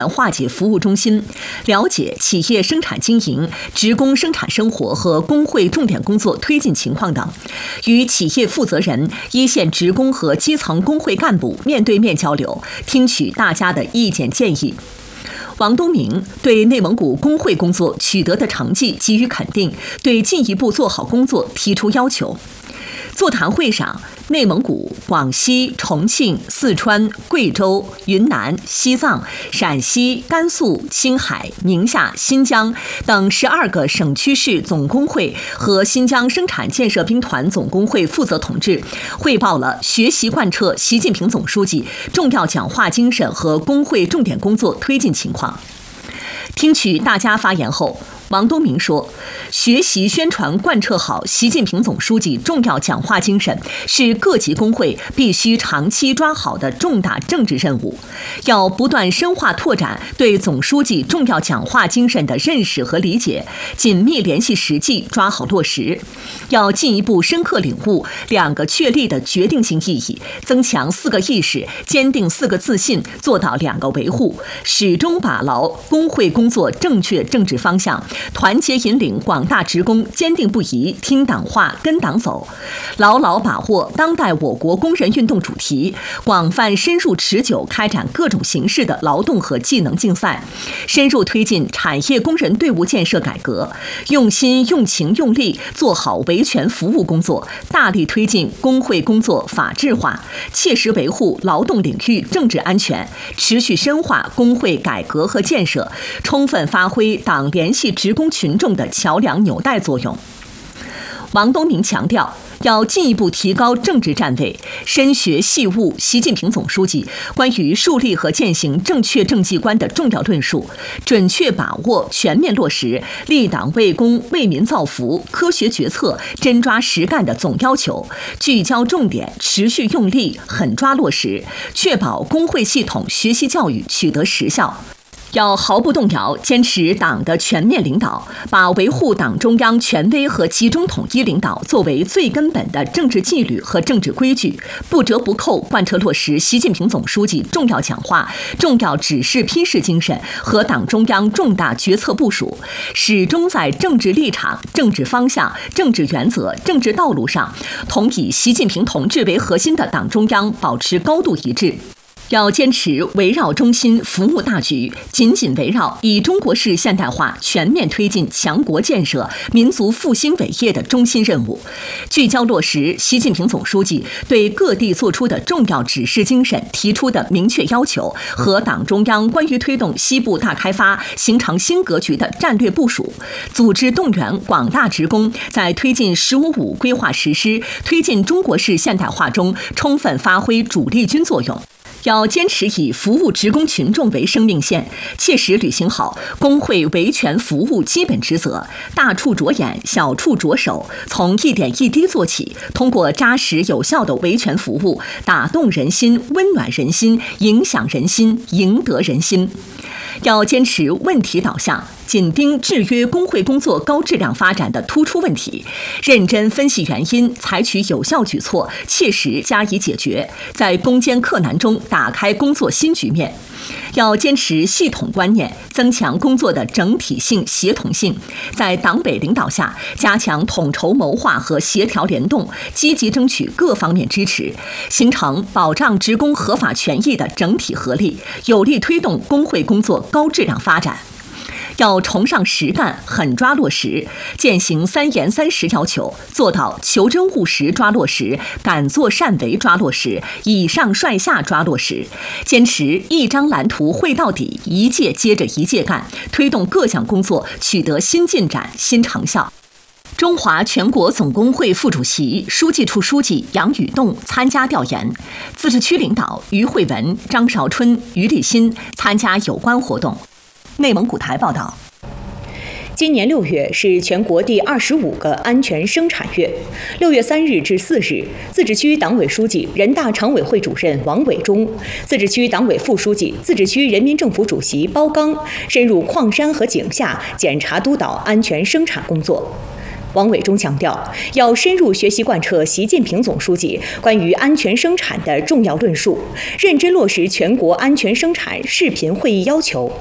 化解服务中心，了解企业生产经营、职工生产生活和工会重点工作推进情况等，与企业负责人、一线职工和基层工会干部面对面交流，听取大家的意见建议。王东明对内蒙古工会工作取得的成绩给予肯定，对进一步做好工作提出要求。座谈会上，内蒙古、广西、重庆、四川、贵州、云南、西藏、陕西、甘肃、青海、宁夏、新疆等12个省区市总工会和新疆生产建设兵团总工会负责同志汇报了学习贯彻习近平总书记重要讲话精神和工会重点工作推进情况。听取大家发言后，王东明说，学习宣传贯彻好习近平总书记重要讲话精神是各级工会必须长期抓好的重大政治任务，要不断深化拓展对总书记重要讲话精神的认识和理解，紧密联系实际，抓好落实。要进一步深刻领悟2个确立的决定性意义，增强4个意识，坚定4个自信，做到2个维护，始终把牢工会工作正确政治方向，团结引领广大职工坚定不移听党话跟党走，牢牢把握当代我国工人运动主题，广泛深入持久开展各种形式的劳动和技能竞赛，深入推进产业工人队伍建设改革，用心用情用力做好维权服务工作，大力推进工会工作法治化，切实维护劳动领域政治安全，持续深化工会改革和建设，充分发挥党联系职工群众的桥梁纽带作用。王东明强调，要进一步提高政治站位，深学细悟习近平总书记关于树立和践行正确政绩观的重要论述，准确把握、全面落实立党为公、为民造福、科学决策、真抓实干的总要求，聚焦重点，持续用力，狠抓落实，确保工会系统学习教育取得实效。要毫不动摇坚持党的全面领导，把维护党中央权威和集中统一领导作为最根本的政治纪律和政治规矩，不折不扣贯彻落实习近平总书记重要讲话、重要指示批示精神和党中央重大决策部署，始终在政治立场、政治方向、政治原则、政治道路上，同以习近平同志为核心的党中央保持高度一致。要坚持围绕中心服务大局，紧紧围绕以中国式现代化全面推进强国建设、民族复兴伟业的中心任务，聚焦落实习近平总书记对各地作出的重要指示精神提出的明确要求和党中央关于推动西部大开发形成新格局的战略部署，组织动员广大职工在推进“15+5”规划实施、推进中国式现代化中充分发挥主力军作用。要坚持以服务职工群众为生命线，切实履行好工会维权服务基本职责，大处着眼，小处着手，从一点一滴做起，通过扎实有效的维权服务，打动人心，温暖人心，影响人心，赢得人心。要坚持问题导向，紧盯制约工会工作高质量发展的突出问题，认真分析原因，采取有效举措，切实加以解决，在攻坚克难中打开工作新局面。要坚持系统观念，增强工作的整体性、协同性，在党委领导下加强统筹谋划和协调联动，积极争取各方面支持，形成保障职工合法权益的整体合力，有力推动工会工作高质量发展。要崇尚实干，狠抓落实，践行3严3实要求，做到求真务实抓落实，敢作善为抓落实，以上率下抓落实，坚持一张蓝图绘到底，一届接着一届干，推动各项工作取得新进展、新成效。中华全国总工会副主席、书记处书记杨宇栋参加调研，自治区领导于慧文、张绍春、于立新参加有关活动。内蒙古台报道。 今年6月是全国第25个安全生产月。6月3日至4日，自治区党委书记、人大常委会主任王伟忠，自治区党委副书记、自治区人民政府主席包刚深入矿山和井下检查督导安全生产工作。 王伟忠强调，要深入学习贯彻习近平总书记关于安全生产的重要论述，认真落实全国安全生产视频会议要求，